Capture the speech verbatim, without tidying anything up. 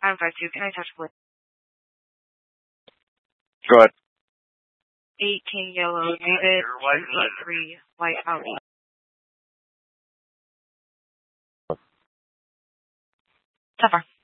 I'm five two. Can I touch blue? Go ahead. Eight king yellow. Eight three white out. So far.